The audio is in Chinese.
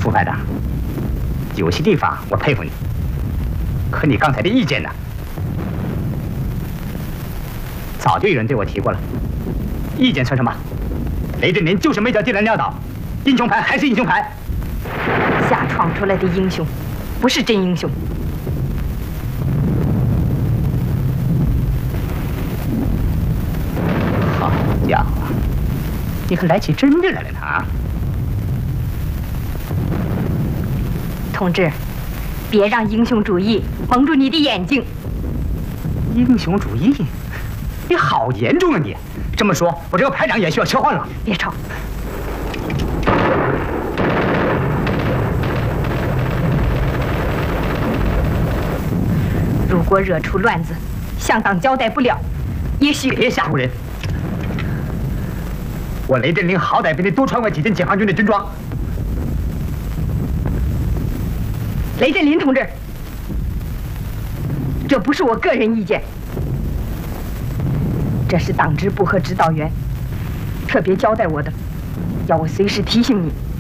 副排长，有些地方我佩服你，可你刚才的意见呢？早就有人对我提过了，意见算什么？雷震林就是没叫地拦撂倒，英雄牌还是英雄牌。 瞎闯出来的英雄，不是真英雄。 好家伙，你还来起真的来了呢啊！ 同志，别让英雄主义蒙住你的眼睛。 英雄主义，你好严重啊你！这么说，我这个排长也需要撤换了。 别吵。如果惹出乱子，向党交代不了，也许别吓唬人。我雷震林好歹比你多穿过几件解放军的军装。 雷震林同志，这不是我个人意见，这是党支部和指导员特别交代我的，要我随时提醒你。